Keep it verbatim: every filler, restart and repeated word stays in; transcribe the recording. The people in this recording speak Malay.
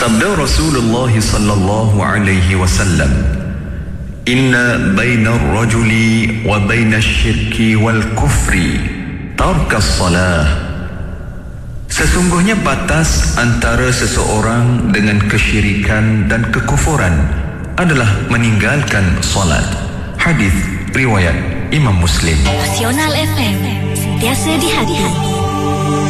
Sabda Rasulullah sallallahu alaihi wasallam, "Inna baina ar-rajuli wa baina asy-syirki wal kufri tarkas salah." Sesungguhnya batas antara seseorang dengan kesyirikan dan kekufuran adalah meninggalkan salat. Hadis riwayat Imam Muslim. Nasional F M, sentiasa di hati.